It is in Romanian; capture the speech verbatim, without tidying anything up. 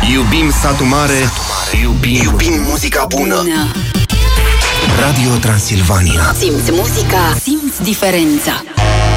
Iubim satul mare, iubim, iubim muzica bună. Radio Transilvania. Simți muzica, simți diferența.